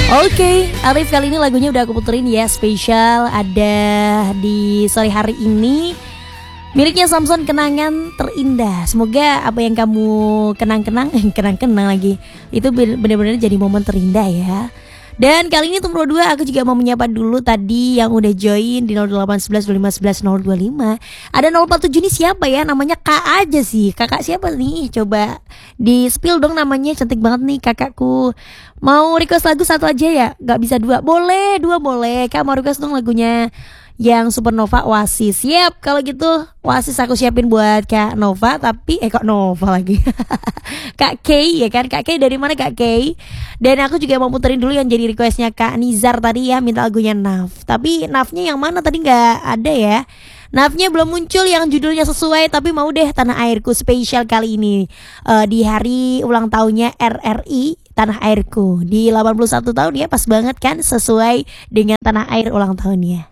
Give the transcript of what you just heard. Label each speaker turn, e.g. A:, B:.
A: Oke, Arif, kali ini lagunya udah aku puterin ya, spesial ada di sore hari ini. Miliknya Samson, Kenangan Terindah. Semoga apa yang kamu kenang-kenang kenang-kenang lagi itu benar-benar jadi momen terindah ya. Dan kali ini untuk 2 aku juga mau menyapa dulu tadi yang udah join di 0811 2511 025. Ada 047 ini siapa ya? Namanya Kak aja sih. Kakak siapa nih? Coba di spill dong namanya, cantik banget nih kakakku. Mau request lagu satu aja ya? Gak bisa 2? Boleh, 2 boleh. Kak mau request dong lagunya yang Supernova Oasis. Siap, kalau gitu Oasis aku siapin buat Kak Nova. Tapi kok Nova lagi Kak Kay ya kan. Kak Kay dari mana Kak Kay? Dan aku juga mau puterin dulu yang jadi requestnya Kak Nizar tadi ya, minta lagunya Naf. Tapi Nafnya yang mana tadi gak ada ya. Nafnya belum muncul yang judulnya sesuai. Tapi mau deh, Tanah Airku spesial kali ini di hari ulang tahunnya RRI Tanah Airku di 81 tahun ya. Pas banget kan, sesuai dengan tanah air ulang tahunnya.